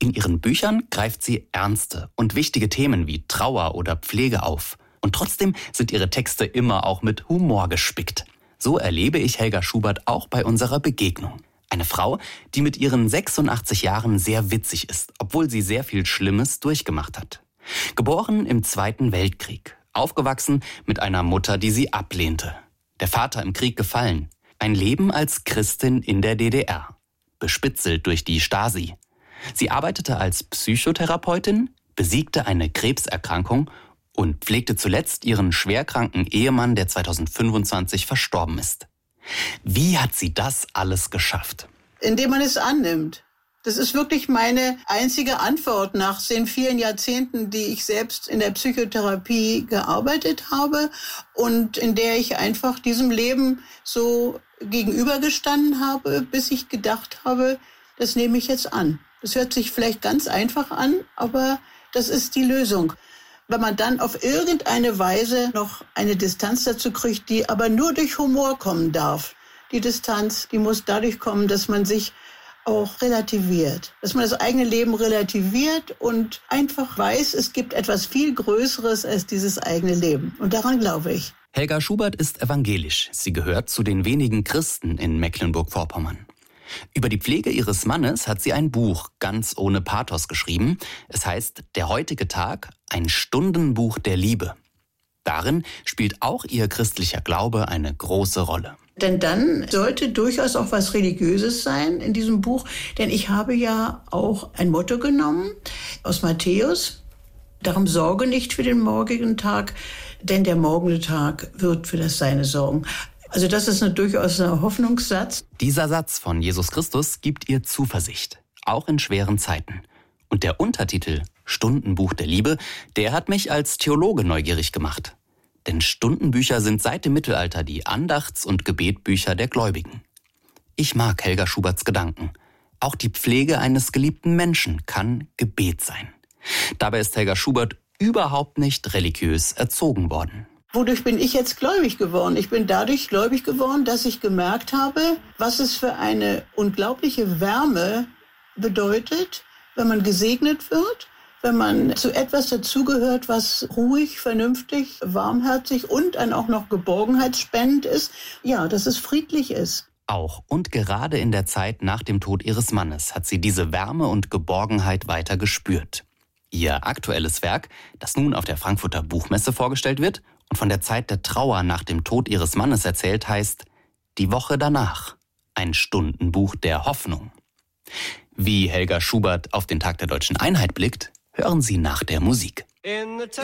In ihren Büchern greift sie ernste und wichtige Themen wie Trauer oder Pflege auf. Und trotzdem sind ihre Texte immer auch mit Humor gespickt. So erlebe ich Helga Schubert auch bei unserer Begegnung. Eine Frau, die mit ihren 86 Jahren sehr witzig ist, obwohl sie sehr viel Schlimmes durchgemacht hat. Geboren im Zweiten Weltkrieg, aufgewachsen mit einer Mutter, die sie ablehnte. Der Vater im Krieg gefallen. Ein Leben als Christin in der DDR. Bespitzelt durch die Stasi. Sie arbeitete als Psychotherapeutin, besiegte eine Krebserkrankung und pflegte zuletzt ihren schwerkranken Ehemann, der 2025 verstorben ist. Wie hat sie das alles geschafft? Indem man es annimmt. Das ist wirklich meine einzige Antwort nach den vielen Jahrzehnten, die ich selbst in der Psychotherapie gearbeitet habe und in der ich einfach diesem Leben so gegenübergestanden habe, bis ich gedacht habe, das nehme ich jetzt an. Das hört sich vielleicht ganz einfach an, aber das ist die Lösung. Wenn man dann auf irgendeine Weise noch eine Distanz dazu kriegt, die aber nur durch Humor kommen darf. Die Distanz, die muss dadurch kommen, dass man sich auch relativiert. Dass man das eigene Leben relativiert und einfach weiß, es gibt etwas viel Größeres als dieses eigene Leben. Und daran glaube ich. Helga Schubert ist evangelisch. Sie gehört zu den wenigen Christen in Mecklenburg-Vorpommern. Über die Pflege ihres Mannes hat sie ein Buch ganz ohne Pathos geschrieben. Es heißt Der heutige Tag, ein Stundenbuch der Liebe. Darin spielt auch ihr christlicher Glaube eine große Rolle. Denn dann sollte durchaus auch was Religiöses sein in diesem Buch. Denn ich habe ja auch ein Motto genommen aus Matthäus. Darum sorge nicht für den morgigen Tag, denn der morgende Tag wird für das Seine sorgen. Also das ist durchaus ein Hoffnungssatz. Dieser Satz von Jesus Christus gibt ihr Zuversicht, auch in schweren Zeiten. Und der Untertitel Stundenbuch der Liebe, der hat mich als Theologe neugierig gemacht. Denn Stundenbücher sind seit dem Mittelalter die Andachts- und Gebetbücher der Gläubigen. Ich mag Helga Schuberts Gedanken. Auch die Pflege eines geliebten Menschen kann Gebet sein. Dabei ist Helga Schubert überhaupt nicht religiös erzogen worden. Wodurch bin ich jetzt gläubig geworden? Ich bin dadurch gläubig geworden, dass ich gemerkt habe, was es für eine unglaubliche Wärme bedeutet, wenn man gesegnet wird, wenn man zu etwas dazugehört, was ruhig, vernünftig, warmherzig und dann auch noch geborgenheitsspendend ist. Ja, dass es friedlich ist. Auch und gerade in der Zeit nach dem Tod ihres Mannes hat sie diese Wärme und Geborgenheit weiter gespürt. Ihr aktuelles Werk, das nun auf der Frankfurter Buchmesse vorgestellt wird und von der Zeit der Trauer nach dem Tod ihres Mannes erzählt, heißt Die Woche danach, ein Stundenbuch der Hoffnung. Wie Helga Schubert auf den Tag der Deutschen Einheit blickt, hören Sie nach der Musik.